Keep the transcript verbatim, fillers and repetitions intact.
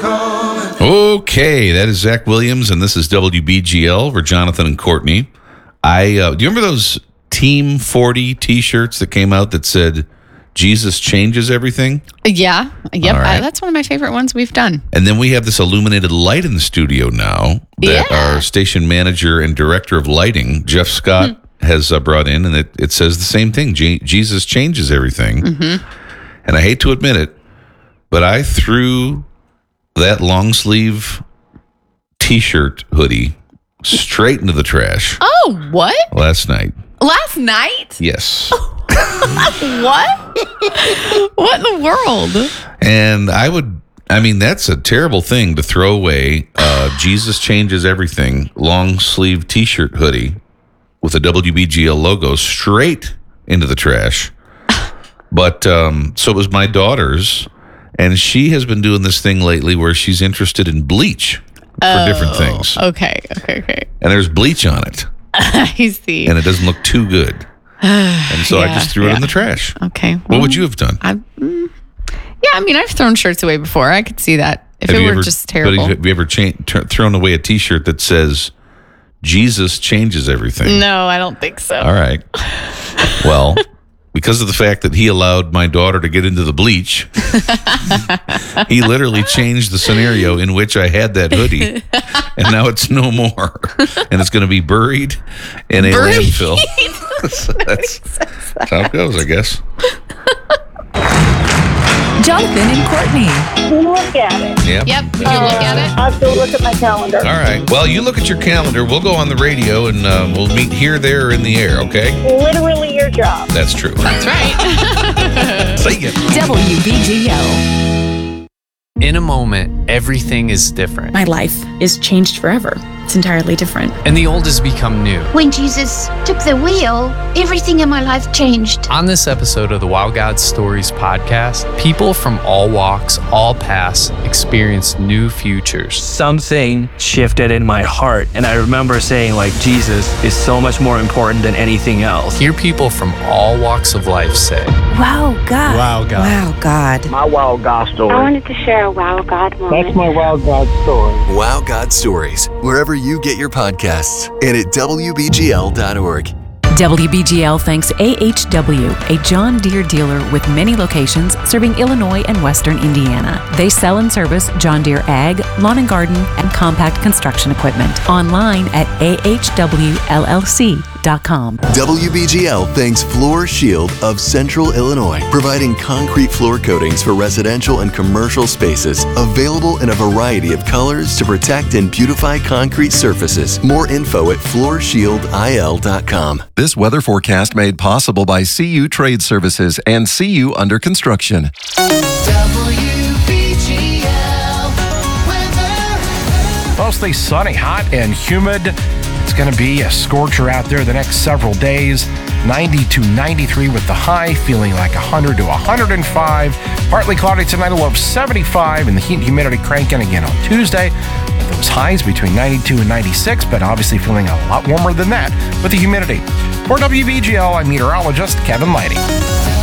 calling. Okay, that is Zach Williams, and this is W B G L for Jonathan and Courtney. I uh, do you remember those Team forty T-shirts that came out that said Jesus changes everything? Yeah, yep. Right. I, that's one of my favorite ones we've done. And then we have this illuminated light in the studio now that Yeah. our station manager and director of lighting, Jeff Scott, mm-hmm. has uh, brought in, and it, it says the same thing. Je- Jesus changes everything. Mm-hmm. And I hate to admit it, but I threw that long sleeve T-shirt hoodie straight into the trash. Oh, what? Last night. Last night? Yes. What? What in the world? And I would, I mean, that's a terrible thing to throw away. Uh, Jesus changes everything. Long sleeve T-shirt hoodie with a W B G L logo straight into the trash. But um, so it was my daughter's, and she has been doing this thing lately where she's interested in bleach for oh, different things. Okay, okay, okay. And there's bleach on it. I see. And it doesn't look too good. And so yeah, I just threw yeah. it in the trash. Okay. Well, what would you have done? I, mm, yeah, I mean, I've thrown shirts away before. I could see that if have it you were ever, just terrible. But have you ever cha- t- thrown away a T-shirt that says Jesus changes everything? No, I don't think so. All right. Well, because of the fact that he allowed my daughter to get into the bleach, he literally changed the scenario in which I had that hoodie, and now it's no more, and it's going to be buried in a Buried? landfill. So that's, that's how it goes, I guess. Jonathan and Courtney. Look at it. Yep. Yep. Would you look at it? I have to look at my calendar. All right. Well, you look at your calendar. We'll go on the radio, and uh, we'll meet here, there, or in the air, okay? Literally your job. That's true. That's right. See ya. W B G L. In a moment, everything is different. My life is changed forever. It's entirely different. And the old has become new. When Jesus took the wheel, everything in my life changed. On this episode of the Wow God Stories podcast, people from all walks, all paths, experience new futures. Something shifted in my heart, and I remember saying, like, Jesus is so much more important than anything else. Hear people from all walks of life say, Wow, God. Wow, God. Wow, God. My Wow God story. I wanted to share a Wow God moment. That's my Wow God story. Wow God Stories, wherever you get your podcasts, and at W B G L dot org. W B G L thanks A H W, a John Deere dealer with many locations serving Illinois and Western Indiana. They sell and service John Deere ag, lawn and garden, and compact construction equipment. Online at A H W L L C dot com. W B G L thanks Floor Shield of Central Illinois, providing concrete floor coatings for residential and commercial spaces, available in a variety of colors to protect and beautify concrete surfaces. More info at floor shield I L dot com. This weather forecast made possible by C U Trade Services and C U Under Construction. W B G L weather. Mostly sunny, hot, and humid. It's going to be a scorcher out there the next several days. ninety to ninety-three with the high, feeling like one hundred to one hundred five. Partly cloudy tonight, a low of seventy-five, and the heat and humidity cranking again on Tuesday. With those highs between ninety-two and ninety-six, but obviously feeling a lot warmer than that with the humidity. For W B G L, I'm meteorologist Kevin Lighty.